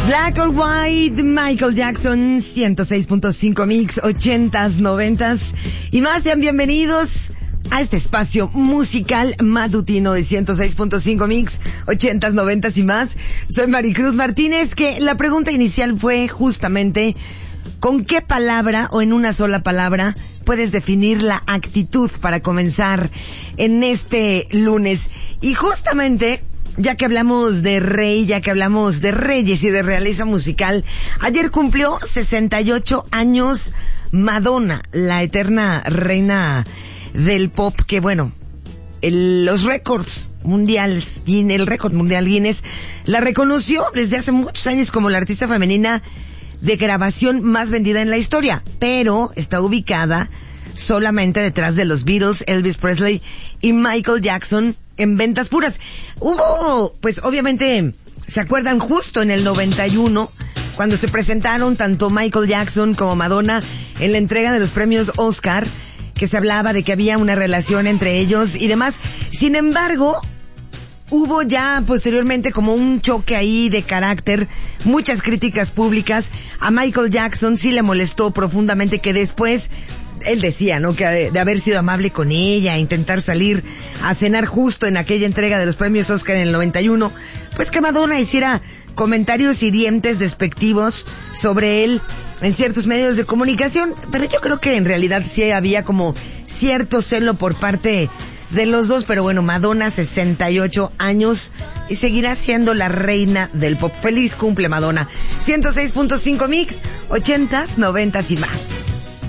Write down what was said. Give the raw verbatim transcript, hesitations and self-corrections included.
Black or White, Michael Jackson, ciento seis punto cinco Mix, ochentas, noventas y más. Sean bienvenidos a este espacio musical matutino de ciento seis punto cinco Mix, ochentas, noventas y más. Soy Maricruz Martínez, que la pregunta inicial fue justamente ¿con qué palabra o en una sola palabra puedes definir la actitud para comenzar en este lunes? Y justamente, ya que hablamos de rey, ya que hablamos de reyes y de realeza musical, ayer cumplió sesenta y ocho años Madonna, la eterna reina del pop, que bueno, el, los récords mundiales, el récord mundial Guinness la reconoció desde hace muchos años como la artista femenina de grabación más vendida en la historia, pero está ubicada solamente detrás de los Beatles, Elvis Presley y Michael Jackson en ventas puras. Hubo, pues obviamente, ¿se acuerdan? Justo en el noventa y uno, cuando se presentaron tanto Michael Jackson como Madonna en la entrega de los premios Oscar, que se hablaba de que había una relación entre ellos y demás. Sin embargo, hubo ya posteriormente como un choque ahí de carácter, muchas críticas públicas. A Michael Jackson sí le molestó profundamente que después, él decía, ¿no?, que de, de haber sido amable con ella, intentar salir a cenar justo en aquella entrega de los premios Oscar en el noventa y uno, pues que Madonna hiciera comentarios hirientes, despectivos sobre él en ciertos medios de comunicación. Pero yo creo que en realidad sí había como cierto celo por parte de los dos. Pero bueno, Madonna, sesenta y ocho años y seguirá siendo la reina del pop. Feliz cumple, Madonna. ciento seis punto cinco Mix, ochentas, noventas y más.